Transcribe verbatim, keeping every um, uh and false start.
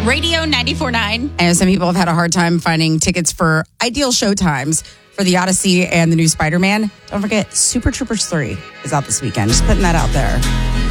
Radio ninety-four point nine. And some people have had a hard time finding tickets for ideal show times for the Odyssey and the new Spider-Man. Don't forget, Super Troopers three is out this weekend. Just putting that out there.